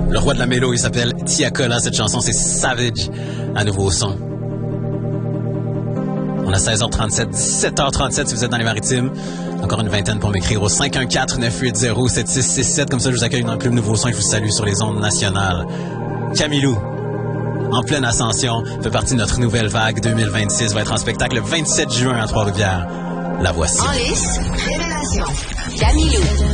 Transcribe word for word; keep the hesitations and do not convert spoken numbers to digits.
Le roi de la mélo, il s'appelle Tiakola. Cette chanson, c'est Savage, à nouveau son. On a seize heures trente-sept, dix-sept heures trente-sept si vous êtes dans les maritimes. Encore une vingtaine pour m'écrire au cinq un quatre, neuf huit zéro, sept six six sept. Comme ça, je vous accueille dans le Club Nouveau Son et je vous salue sur les ondes nationales. Camilou, en pleine ascension, fait partie de notre nouvelle vague deux mille vingt-six. Va être en spectacle le vingt-sept juin à Trois-Rivières. La voici. En lice, révélation. Camilou.